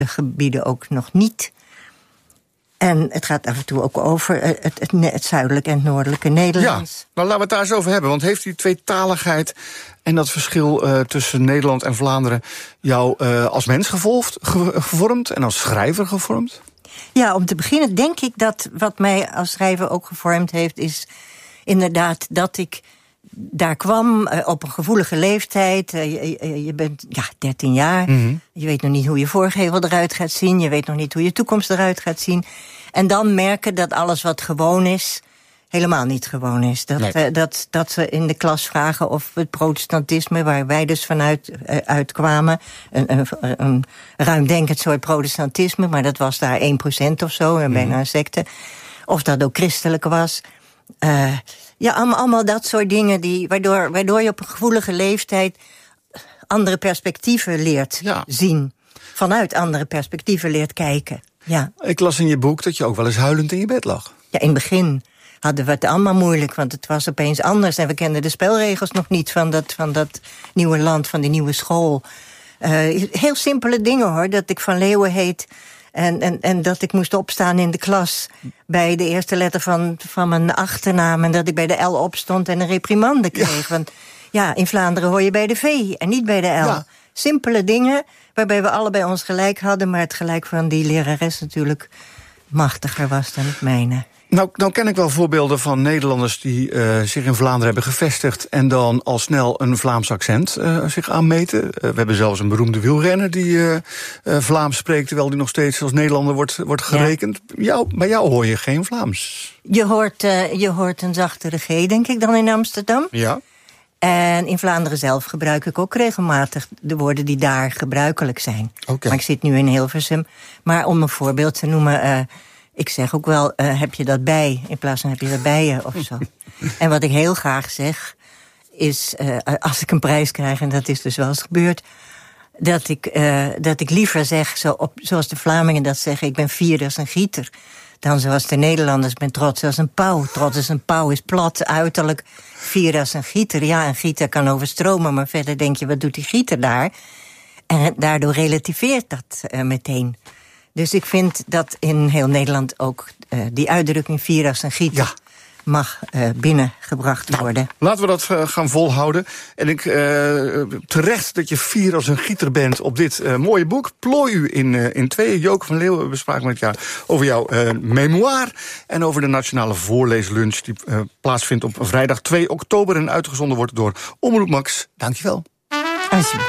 gebieden ook nog niet. En het gaat af en toe ook over het zuidelijke en het noordelijke Nederlands. Ja, nou laten we het daar eens over hebben. Want heeft die tweetaligheid en dat verschil tussen Nederland en Vlaanderen jou als mens gevormd en als schrijver gevormd? Ja, om te beginnen denk ik dat wat mij als schrijver ook gevormd heeft, is inderdaad dat ik daar kwam op een gevoelige leeftijd. Je bent 13 jaar. Mm-hmm. Je weet nog niet hoe je voorgevel eruit gaat zien. Je weet nog niet hoe je toekomst eruit gaat zien. En dan merken dat alles wat gewoon is, helemaal niet gewoon is. Dat ze in de klas vragen of het protestantisme, waar wij dus vanuit uitkwamen, een ruimdenkend soort protestantisme, maar dat was daar 1% of zo, en bijna een secte. Of dat ook christelijk was. Allemaal dat soort dingen waardoor je op een gevoelige leeftijd andere perspectieven leert zien. Vanuit andere perspectieven leert kijken. Ja. Ik las in je boek dat je ook wel eens huilend in je bed lag. Ja, in het begin hadden we het allemaal moeilijk, want het was opeens anders. En we kenden de spelregels nog niet van dat nieuwe land, van die nieuwe school. Heel simpele dingen hoor, dat ik Van Leeuwen heet. En dat ik moest opstaan in de klas bij de eerste letter van mijn achternaam. En dat ik bij de L opstond en een reprimande kreeg. Ja. Want in Vlaanderen hoor je bij de V en niet bij de L. Ja. Simpele dingen waarbij we allebei ons gelijk hadden, maar het gelijk van die lerares natuurlijk machtiger was dan het mijne. Nou ken ik wel voorbeelden van Nederlanders die zich in Vlaanderen hebben gevestigd en dan al snel een Vlaams accent zich aanmeten. We hebben zelfs een beroemde wielrenner die Vlaams spreekt, terwijl die nog steeds als Nederlander wordt gerekend. Ja. Bij jou hoor je geen Vlaams. Je hoort een zachtere G, denk ik, dan in Amsterdam. Ja. En in Vlaanderen zelf gebruik ik ook regelmatig de woorden die daar gebruikelijk zijn. Okay. Maar ik zit nu in Hilversum. Maar om een voorbeeld te noemen, ik zeg ook wel, heb je dat bij, in plaats van heb je dat bij je, of zo. En wat ik heel graag zeg, is, als ik een prijs krijg, en dat is dus wel eens gebeurd, dat ik liever zeg, zoals de Vlamingen dat zeggen, ik ben fier als een gieter, dan zoals de Nederlanders, ben trots als een pauw. Trots als een pauw is plat, uiterlijk, fier als een gieter. Ja, een gieter kan overstromen, maar verder denk je, wat doet die gieter daar? En daardoor relativeert dat meteen. Dus ik vind dat in heel Nederland ook die uitdrukking fier als een gieter mag binnengebracht worden. Laten we dat gaan volhouden. En ik terecht dat je fier als een gieter bent op dit mooie boek. Plooi u in tweeën. Joke van Leeuwen bespraken met jou over jouw memoir en over de nationale voorleeslunch die plaatsvindt op vrijdag 2 oktober en uitgezonden wordt door Omroep Max. Dankjewel. Alsjeblieft.